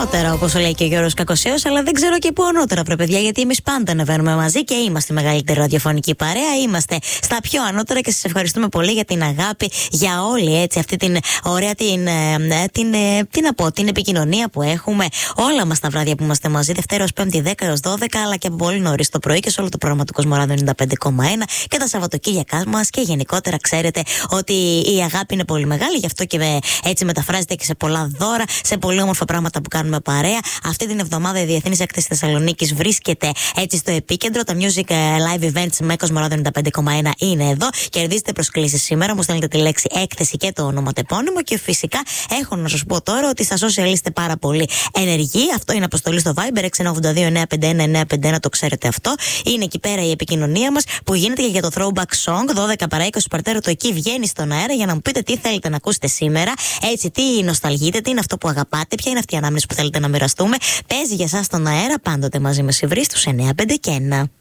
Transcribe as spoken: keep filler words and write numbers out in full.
ανώτερα, όπως λέει και ο Γιώργος Κακοσέος, αλλά δεν ξέρω και πού ανώτερα, βρε παιδιά, γιατί εμείς πάντα ανεβαίνουμε μαζί και είμαστε η μεγαλύτερη ραδιοφωνική παρέα. Είμαστε στα πιο ανώτερα και σας ευχαριστούμε πολύ για την αγάπη, για όλη έτσι αυτή την ωραία την, την, τι να πω, την επικοινωνία που έχουμε όλα μας τα βράδια που είμαστε μαζί, Δευτέρα ως Πέμπτη δέκα έως δώδεκα, αλλά και από πολύ νωρίς το πρωί και σε όλο το πρόγραμμα του Κοσμοράδιο ενενήντα πέντε κόμμα ένα και τα Σαββατοκύριακά μας και γενικότερα ξέρετε ότι η αγάπη είναι πολύ μεγάλη, γι' αυτό και έτσι μεταφράζεται και σε πολλά δώρα, σε πολύ όμορφα πράγματα που κάνουμε παρέα. Αυτή την εβδομάδα η Διεθνής Έκθεση Θεσσαλονίκης βρίσκεται έτσι στο επίκεντρο. Τα Music Live Events με Κοσμοράδιο ενενήντα πέντε κόμμα ένα είναι εδώ. Κερδίστε προσκλήσεις σήμερα, μου στέλνετε τη λέξη έκθεση και το ονοματεπώνυμο και φυσικά έχω να σας πω τώρα ότι στα social είστε πάρα πολύ ενεργοί. Αυτό είναι αποστολή στο Viber έξι ένα ογδόντα δύο εννιά πέντε ένα εννιά πέντε ένα, το ξέρετε αυτό. Είναι εκεί πέρα η επικοινωνία μας που γίνεται και για το Throwback Song δώδεκα παρά είκοσι Παρτέρο, το εκεί βγαίνει στον αέρα για να μου πείτε τι θέλετε να ακούσετε σήμερα. Έτσι, τι νοσταλγείτε, τι είναι αυτό που αγαπάτε, ποια είναι αυτή η ανάμνηση που θέλετε να μοιραστούμε. Παίζει για εσάς στον αέρα πάντοτε μαζί με Σιβρί στους εννιά πέντε και ένα.